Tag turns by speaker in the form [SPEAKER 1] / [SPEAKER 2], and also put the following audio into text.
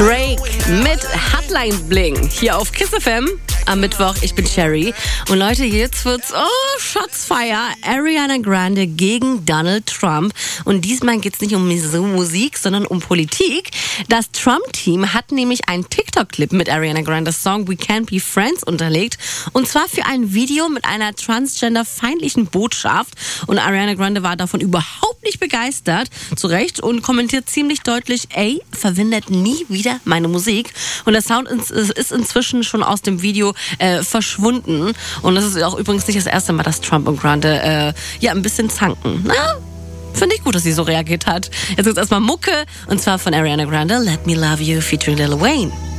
[SPEAKER 1] Drake mit Hotline Bling hier auf Kiss FM am Mittwoch. Ich bin Sherry. Und Leute, jetzt wird's Shotsfire. Ariana Grande gegen Donald Trump. Und diesmal geht's nicht um Musik, sondern um Politik. Das Trump-Team hat nämlich einen TikTok-Clip mit Ariana Grandes Song We Can't Be Friends unterlegt. Und zwar für ein Video mit einer transgender-feindlichen Botschaft. Und Ariana Grande war davon überhaupt nicht begeistert, zu Recht, und kommentiert ziemlich deutlich, verwendet nie wieder meine Musik. Und der Sound ist inzwischen schon aus dem Video verschwunden. Und das ist auch übrigens nicht das erste Mal, dass Trump und Grande ein bisschen zanken. Na, finde ich gut, dass sie so reagiert hat. Jetzt gibt's erstmal Mucke, und zwar von Ariana Grande, Let Me Love You featuring Lil Wayne.